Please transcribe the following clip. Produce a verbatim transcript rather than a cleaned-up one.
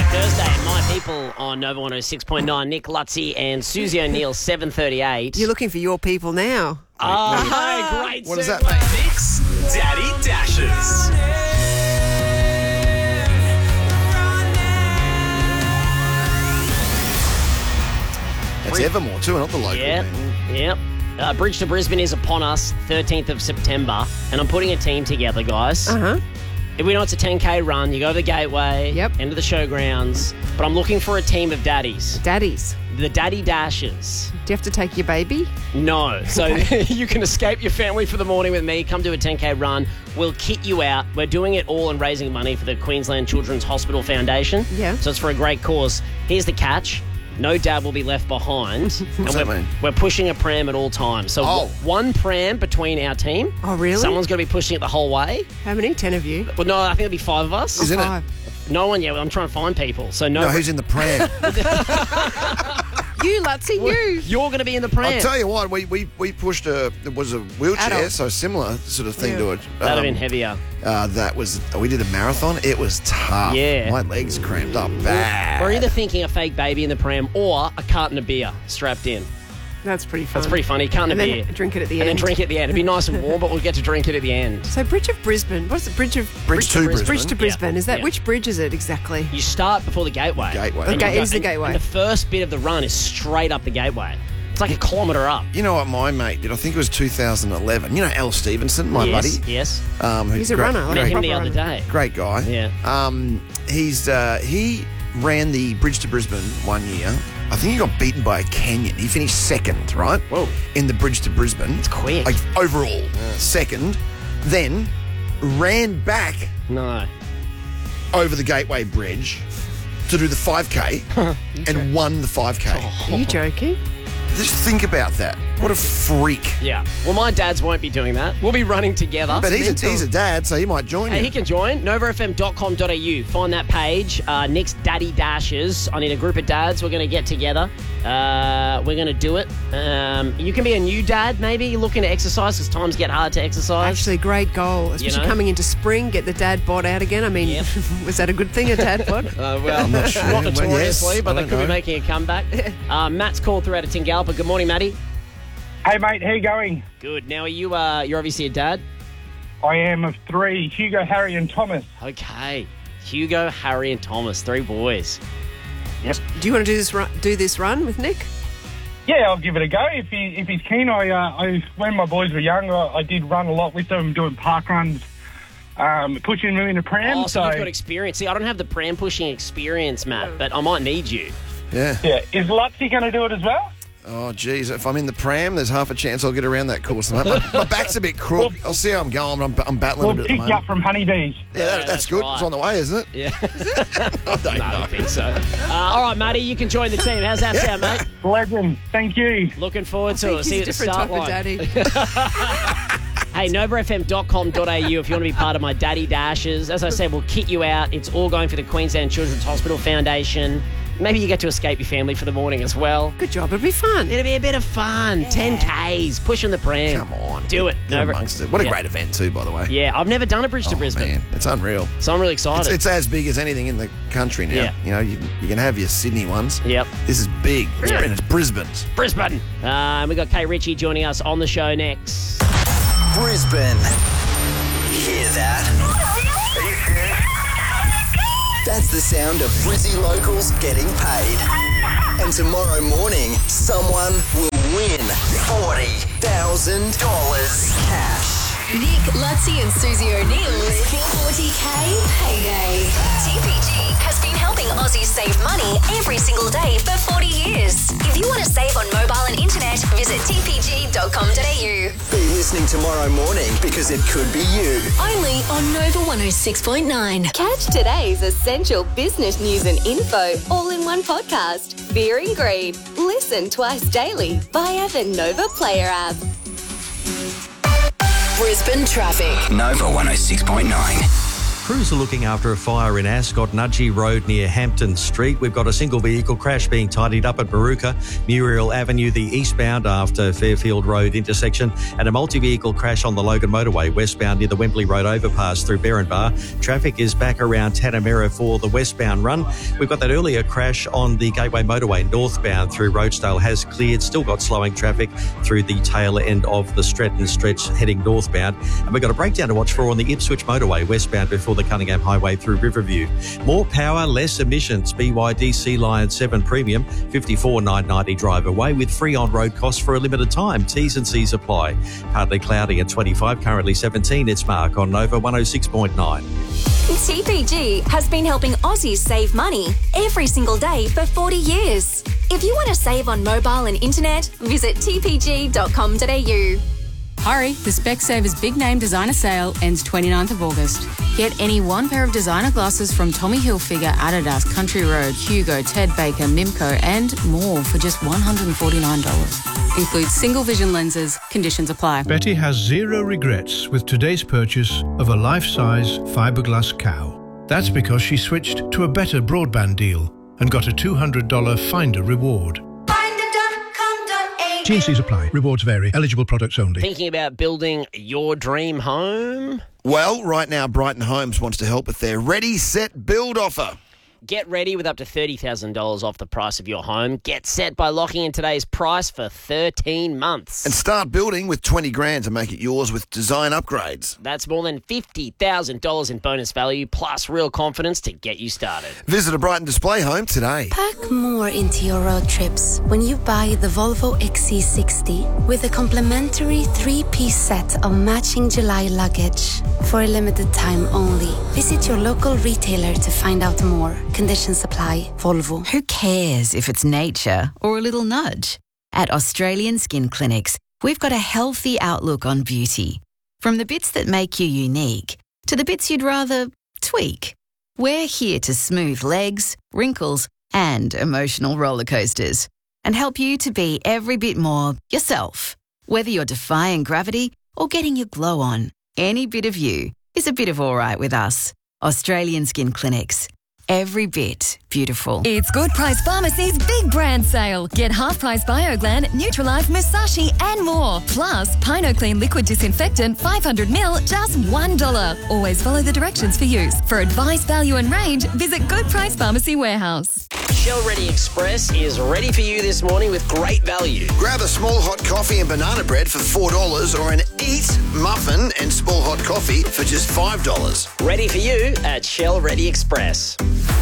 Thursday, my people on Nova one oh six point nine. Nick Lutzi and Susie O'Neill, seven thirty-eight. You're looking for your people now. Oh, hey, great. What is segue. that? Nick's Daddy Dashes. That's Evermore too, not the local. Yep, man. yep. Uh, Bridge to Brisbane is upon us, thirteenth of September, and I'm putting a team together, guys. Uh-huh. If we know it's a ten K run, you go to the Gateway, Yep. end of the showgrounds, but I'm looking for a team of daddies. Daddies. The Daddy Dashers. Do you have to take your baby? No. So you can escape your family for the morning with me. Come do a ten K run. We'll kit you out. We're doing it all and raising money for the Queensland Children's Hospital Foundation. Yeah. So it's for a great cause. Here's the catch. No dad will be left behind. What's and that we're, mean? we're pushing a pram at all times. So Oh. w- one pram between our team. Oh, really? Someone's going to be pushing it the whole way. How many? Ten of you? Well, no, I think it'll be five of us. Is it? Five. No one yet. I'm trying to find people. So no. No, who's in the pram? You, Lutzi, you. You're going to be in the pram. I'll tell you what, we, we, we pushed a, it was a wheelchair, Adult. so similar sort of thing Yeah. to it. That'd have Um, been heavier. Uh, that was, we did a marathon. It was tough. Yeah. My legs cramped up bad. We're either thinking a fake baby in the pram or a carton of beer strapped in. That's pretty fun. That's pretty funny. Carton And of then beer. drink it at the and end. then drink it at the end. It'd be nice and warm, but we'll get to drink it at the end. So Bridge of Brisbane. What's the Bridge of... Bridge to Brisbane. Bridge to Brisbane. Is that... Yeah. Which bridge is it exactly? You start before the gateway. Gateway. And Okay, you go- is the and- gateway. And the first bit of the run is straight up the gateway. It's like a kilometre up. You know what my mate did? I think it was two thousand eleven. You know Al Stevenson, my yes, buddy? Yes. Um, He's a great, runner, like Met a him proper the other runner. day. Great guy. Yeah. Um, he's uh, he ran the Bridge to Brisbane one year. I think he got beaten by a Kenyan. He finished second, right? Whoa. In the Bridge to Brisbane. It's quick. Like overall, second. Then ran back No. over the Gateway Bridge to do the five K and won the five K. Are you joking? Just think about that. What a freak. Yeah. Well, my dads won't be doing that. We'll be running together. But he's a, mental. he's a dad, so he might join Hey, you. he can join. nova f m dot com dot a u. Find that page. Uh, Nick's Daddy Dashes. I need a group of dads. We're going to get together. Uh, we're going to do it. Um, you can be a new dad, maybe. You're looking to exercise because times get hard to exercise. Actually, great goal. Especially know? coming into spring, get the dad bod out again. I mean, Yep. was that a good thing, a dad bod? Uh, well, I'm not sure. not Well, notoriously, yes, but I they don't could be know. making a comeback. Uh, Matt's called through out of Tingalpa. Good morning, Matty. Hey mate, how you going? Good. Now, are you? Uh, you're obviously a dad. I am of three, Hugo, Harry and Thomas. Okay. Hugo, Harry, and Thomas, three boys. Do you want to do this run, do this run with Nick? Yeah, I'll give it a go if he if he's keen. I, uh, I when my boys were young, I, I did run a lot with them, doing park runs, um, pushing them in a pram. Oh, so, so you've got experience. See, I don't have the pram pushing experience, Matt, but I might need you. Yeah. yeah, is Lutzi going to do it as well? Oh, geez. If I'm in the pram, there's half a chance I'll get around that course. My, my, my back's a bit crook. I'll see how I'm going. I'm, I'm battling We'll a bit at the pick you moment. up from honeybees. Yeah, that, Yeah, that's, that's good. right. It's on the way, isn't it? Yeah. I don't no, I know. don't think so. Uh, all right, Matty, you can join the team. How's that sound, mate? Legend, thank you. Looking forward to I it. think See you he's at a the different start type of line. daddy. Hey, nova f m dot com dot a u if you want to be part of my Daddy Dashes. As I said, we'll kit you out. It's all going for the Queensland Children's Hospital Foundation. Maybe you get to escape your family for the morning as well. Good job. It'll be fun. It'll be a bit of fun. ten Ks, pushing the pram. Come on. Do it. Get Nova- amongst it. What a Yeah. great event, too, by the way. Yeah, I've never done a Bridge to Oh, Brisbane, man. It's unreal. so I'm really excited. It's, it's as big as anything in the country now. Yeah. You know, you, you can have your Sydney ones. Yep. This is big. It's, Yeah. and it's Brisbane's. Brisbane. Uh, and we got Kay Ritchie joining us on the show next. Brisbane. Hear that? That's the sound of Brizzy locals getting paid. And tomorrow morning, someone will win forty thousand dollars cash. Nick, Lutzi and Susie O'Neill's forty K payday. T P G has been helping Aussies save money every single day for forty years. If you want to save on mobile and internet, visit t p g dot com dot a u. Be listening tomorrow morning because it could be you. Only on Nova one oh six point nine. Catch today's essential business news and info all in one podcast. Fear and Greed. Listen twice daily via the Nova Player app. Brisbane traffic. Nova one oh six point nine. crews are looking after a fire in Ascot, Nudgee Road near Hampton Street. We've got a single vehicle crash being tidied up at Baruka, Muriel Avenue, the eastbound after Fairfield Road intersection, and a multi-vehicle crash on the Logan Motorway westbound near the Wembley Road overpass through Berrinbar. Traffic is back around Tanamera for the westbound run. We've got that earlier crash on the Gateway Motorway northbound through Rochedale has cleared. Still got slowing traffic through the tail end of the Stretton stretch heading northbound. And we've got a breakdown to watch for on the Ipswich Motorway westbound before the Cunningham Highway through Riverview. More power, less emissions. B Y D Sea Lion seven Premium, fifty-four nine ninety drive away with free on-road costs for a limited time. T's and C's apply. Partly cloudy at twenty-five, currently seventeen. It's Mark on Nova one oh six point nine. T P G has been helping Aussies save money every single day for forty years. If you want to save on mobile and internet, visit t p g dot com dot a u. Hurry, the Specsavers Big Name Designer Sale ends twenty-ninth of August. Get any one pair of designer glasses from Tommy Hilfiger, Adidas, Country Road, Hugo, Ted Baker, Mimco and more for just one hundred forty-nine dollars. Includes single vision lenses. Conditions apply. Betty has zero regrets with today's purchase of a life-size fiberglass cow. That's because she switched to a better broadband deal and got a two hundred dollars Finder reward. T and C's apply. Rewards vary. Eligible products only. Thinking about building your dream home? Well, right now, Brighton Homes wants to help with their Ready, Set, Build offer. Get ready with up to thirty thousand dollars off the price of your home. Get set by locking in today's price for thirteen months. And start building with twenty grand to make it yours with design upgrades. That's more than fifty thousand dollars in bonus value plus real confidence to get you started. Visit a Brighton display home today. Pack more into your road trips when you buy the Volvo X C sixty with a complimentary three-piece set of matching July luggage. For a limited time only. Visit your local retailer to find out more. Conditions apply. Volvo. Who cares if it's nature or a little nudge? At Australian Skin Clinics, we've got a healthy outlook on beauty. From the bits that make you unique to the bits you'd rather tweak. We're here to smooth legs, wrinkles, and emotional roller coasters and help you to be every bit more yourself. Whether you're defying gravity or getting your glow on, any bit of you is a bit of all right with us. Australian Skin Clinics. Every bit beautiful. It's Good Price Pharmacy's big brand sale. Get half-price BioGlan, Nutralife, Musashi and more. Plus, PinoClean Liquid Disinfectant five hundred milliliters, just one dollar. Always follow the directions for use. For advice, value and range, visit Good Price Pharmacy Warehouse. Shell Ready Express is ready for you this morning with great value. Grab a small hot coffee and banana bread for four dollars or an Eat muffin and small hot coffee for just five dollars. Ready for you at Shell Ready Express.